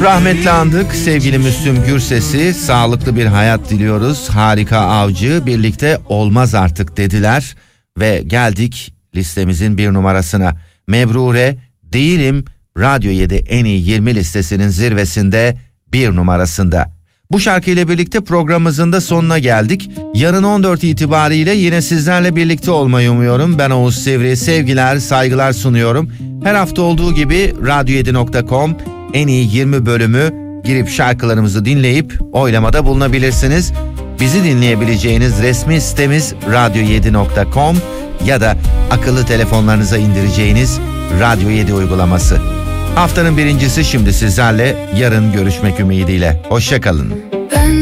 Rahmetli andık sevgili Müslüm Gürses'i, sağlıklı bir hayat diliyoruz. Harika Avcı birlikte olmaz artık dediler ve geldik listemizin bir numarasına. Mebrure Değilim Radyo 7 en iyi 20 listesinin zirvesinde bir numarasında. Bu şarkıyla birlikte programımızın da sonuna geldik. Yarın 14 itibariyle yine sizlerle birlikte olmayı umuyorum. Ben Oğuz Sivri, sevgiler, saygılar sunuyorum. Her hafta olduğu gibi radyo7.com en iyi 20 bölümü girip şarkılarımızı dinleyip oylamada bulunabilirsiniz. Bizi dinleyebileceğiniz resmi sitemiz radyo7.com ya da akıllı telefonlarınıza indireceğiniz Radyo 7 uygulaması. Haftanın birincisi şimdi sizlerle, yarın görüşmek ümidiyle. Hoşça kalın. Ben